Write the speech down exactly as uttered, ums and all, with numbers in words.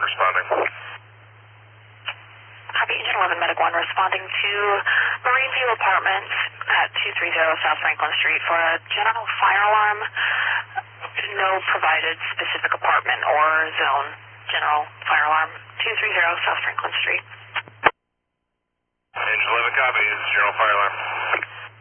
responding. Copy, Engine eleven, Medic one, responding to Marine View Apartments at two thirty South Franklin Street for a general fire alarm. No provided specific apartment or zone. General fire alarm, two thirty South Franklin Street. Engine eleven, copy. This is general fire alarm.